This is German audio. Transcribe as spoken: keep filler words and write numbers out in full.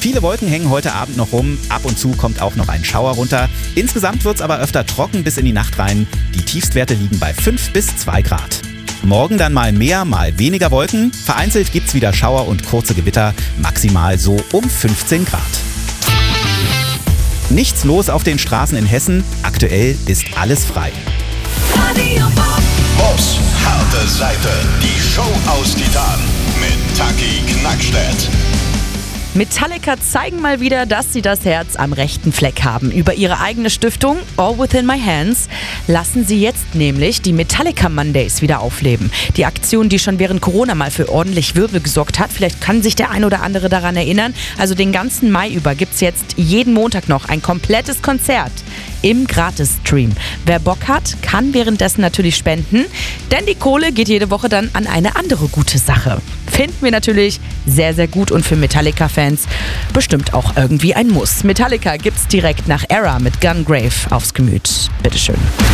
Viele Wolken hängen heute Abend noch rum. Ab und zu kommt auch noch ein Schauer runter. Insgesamt wird es aber öfter trocken bis in die Nacht rein. Die Tiefstwerte liegen bei fünf bis zwei Grad. Morgen dann mal mehr, mal weniger Wolken. Vereinzelt gibt es wieder Schauer und kurze Gewitter. Maximal so um fünfzehn Grad. Nichts los auf den Straßen in Hessen. Aktuell ist alles frei. Boss, harte Seite. Die Show aus Titan mit Taki Knackstedt. Metallica zeigen mal wieder, dass sie das Herz am rechten Fleck haben. Über ihre eigene Stiftung All Within My Hands lassen sie jetzt nämlich die Metallica Mondays wieder aufleben. Die Aktion, die schon während Corona mal für ordentlich Wirbel gesorgt hat. Vielleicht kann sich der ein oder andere daran erinnern. Also den ganzen Mai über gibt es jetzt jeden Montag noch ein komplettes Konzert im Gratis-Stream. Wer Bock hat, kann währenddessen natürlich spenden, denn die Kohle geht jede Woche dann an eine andere gute Sache. Finden wir natürlich sehr, sehr gut und für Metallica-Fans bestimmt auch irgendwie ein Muss. Metallica gibt's direkt nach Era mit Gungrave aufs Gemüt. Bitteschön.